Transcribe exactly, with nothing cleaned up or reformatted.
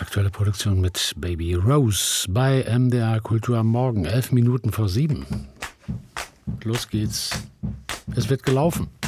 Aktuelle Produktion mit Baby Rose bei M D R Kultur am Morgen. Elf Minuten vor sieben. Los geht's. Es wird gelaufen.